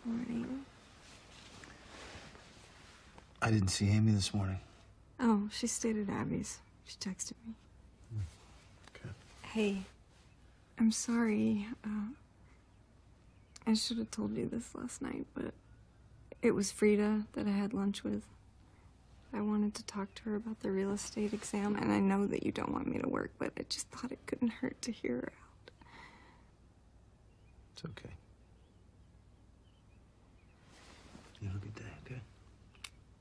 Morning. I didn't see Amy this morning. Oh, she stayed at Abby's. She texted me. Okay. Hey, I'm sorry. I should have told you this last night, but it was Frida that I had lunch with. I wanted to talk to her about the real estate exam, and I know that you don't want me to work, but I just thought it couldn't hurt to hear her out. It's okay. You have a good day, okay?